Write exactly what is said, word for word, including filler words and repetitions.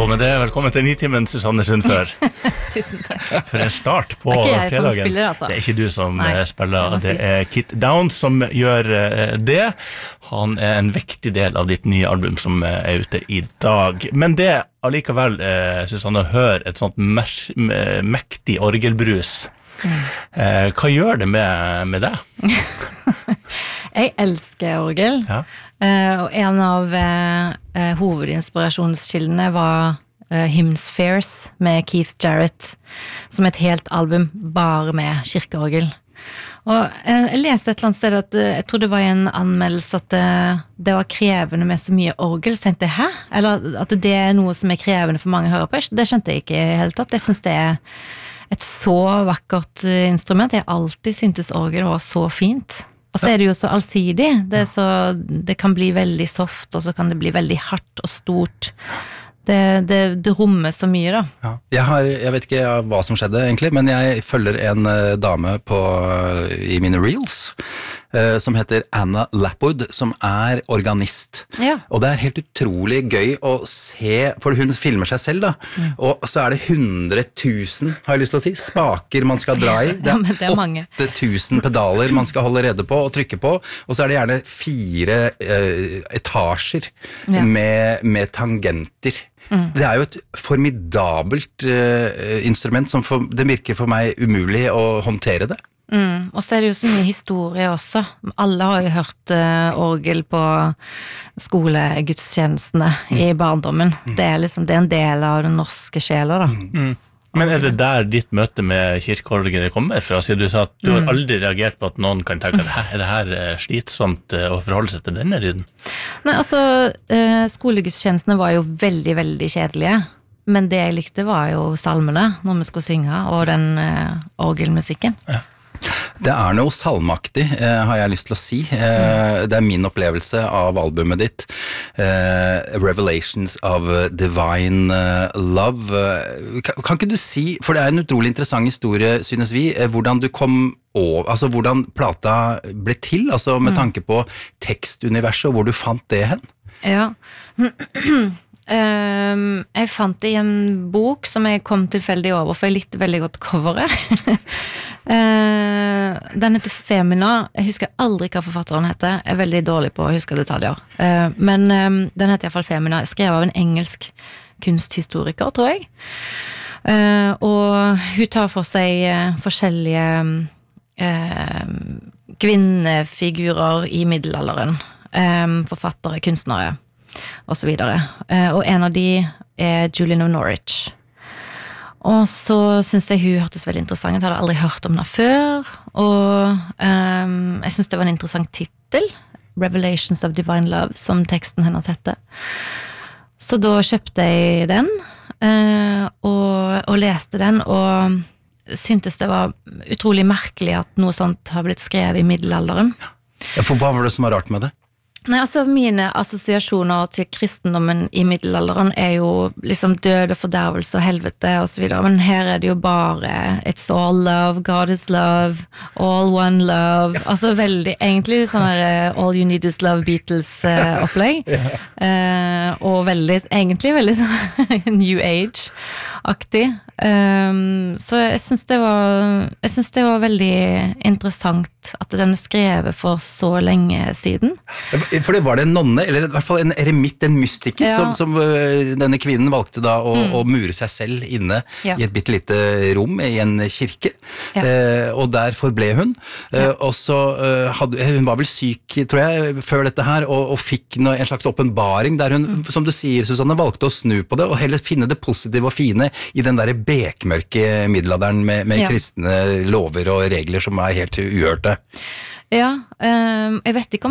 Og med det, velkommen til Nitimen, Susanne Sundfør. Tusen takk. For en start på det er ikke jeg fredagen. Som spiller, altså. Det er ikke du som Nei, spiller, det, det er Kit Downs som gjør det. Han er en viktig del av ditt nye album som er ute i dag. Men det allikevel, Susanne, hør et sånt mer, mektig orgelbrus. Mm. Hva gjør det med, med deg? Jeg elsker orgel, ja. uh, og en av uh, hovedinspirasjonskildene var uh, Hymnspheres med Keith Jarrett, som et helt album bare med kirkeorgel. Og uh, jeg leste et eller annet sted at uh, jeg tror det var en anmeldelse at uh, det var krevende med så mye orgel, så tenkte jeg, hæ? Eller at det er noe som er krevende for mange å høre på. Det skjønte jeg ikke i hele tatt. Jeg synes det er et så vakkert instrument. Jeg alltid syntes orgel var så fint. Og så er det jo så allsidig. Det, er så, det kan bli veldig soft, og så kan det bli veldig hardt og stort. Det, det, det rommer så mye, da. Ja. Jeg, har, jeg vet ikke hva som skjedde, egentlig, men jeg følger en uh, dame på, uh, i mine reels, uh, som heter Anna Lapwood, som er organist. Ja. Og det er helt utrolig gøy å se, for hun filmer seg selv, da, mm. og så er det hundre tusen, har jeg lyst til å si, spaker man skal dra i. Det er, ja, er åtte tusen pedaler man skal holde rede på og trykke på, og så er det gjerne fire uh, etasjer ja. med, med tangenter. Mm. Det er jo et formidabelt uh, instrument som for, det virker for meg umulig å håndtere det. Mm. Og så er det jo så mye historie også. Alle har jo hørt uh, orgel på skolegudstjenestene mm. i barndommen. Mm. Det er liksom, det er en del av den norske sjela, da. Mm. Men er det der ditt møte med kirkeorgelet kommer fra? Siden du sa at du har aldri reagert på at noen kan tenke at er det her slitsomt å forholde seg til denne lyden? Nei, altså, skolegudstjenestene var jo veldig, veldig kjedelige. Men det jeg likte var jo salmene når vi skulle synge, og den orgelmusikken. Ja. Det er noe salmaktig, eh, har jeg lyst til å si. Eh, det er min opplevelse av albumet ditt. Eh, Revelations of Divine Love. Kan, kan ikke du si, for det er en utrolig interessant historie, synes vi, eh, hvordan du kom over, altså hvordan plata ble til, altså med tanke på tekstuniverset, og hvor du fant det hen? Ja, Um, jeg fant det i en bok som jeg kom tilfeldig over, for jeg likte veldig godt coveret. uh, den heter Femina. Jeg husker aldri hva forfatteren heter. Jeg er veldig dårlig på å huske detaljer. Uh, men um, den heter i hvert fall Femina, skrevet av en engelsk kunsthistoriker, tror jeg. Uh, og hun tar for seg uh, forskjellige uh, kvinnefigurer i middelalderen. Um, forfattere, kunstnere og så videre. Og en av de er Julian of Norwich. Og så synes jeg hun hørtes veldig interessant. Jeg hadde aldri hørt om henne før, og um, jeg synes det var en interessant titel, Revelations of Divine Love, som teksten hennes heter. Så da kjøpte jeg den, uh, og, og leste den, og syntes det var utrolig merkelig at noe sånt har blitt skrevet i middelalderen. Ja, for hva var det som var rart med det? Nei, altså mine assosiasjoner til kristendommen i middelalderen er jo liksom død og fordervelse og helvete og så videre, men her er det jo bare it's all love, God is love, all one love, ja. Altså veldig, egentlig sånn her all you need is love Beatles uh, opplegg, ja. uh, og veldig, egentlig veldig sånn New Age-aktig, um, så jeg synes det var jeg synes det var veldig interessant at den er skrevet for så lenge siden. For det var det en nonne, eller i hvert fall en eremitt, en mystiker, ja. som, som uh, denne kvinnen valgte da å, mm. å mure seg selv inne ja. i et bittelite rom i en kirke, ja. uh, og der forble hun. Uh, ja. Og så uh, hadde, hun var vel syk, tror jeg, før dette her, og, og fikk noe, en slags åpenbaring, der hun, mm. som du sier, Susanne, valgte å snu på det, og heller finne det positive og fine i den der bekmørke middelalderen med, med ja. kristne lover og regler som er helt uhørte. Ja, um, jeg vet ikke om